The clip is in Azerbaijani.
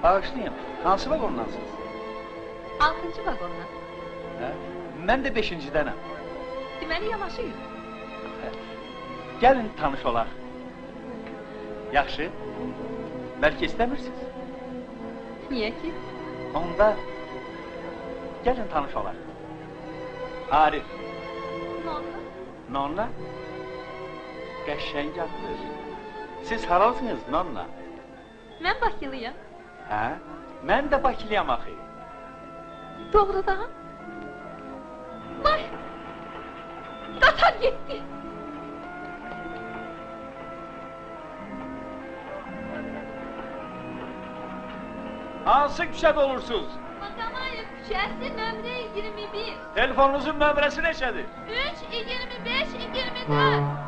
Bağışlayın, hansı vagondansınız? 6-cı vagondan. Hə? Mən də 5-cidənəm. Deməli yanaşıyıq. Gəlin tanış olaq. Yaxşı. Bəlkə istəmirsiniz? Niyə ki? Onda gəlin tanış olaq. Arif. Nonna? Nonna? Qəşəng addır. Siz haralısınız, Nonna? Mən Bakılıyam. Hə? Mən də Bakılıyam axı. Doğrudan? Vay! Qatar getdi! Hansı küçədə olursunuz? Maqamayev küçəsi nömrə 21. Telefonunuzun nömrəsi neçədir? 3, 25, 24.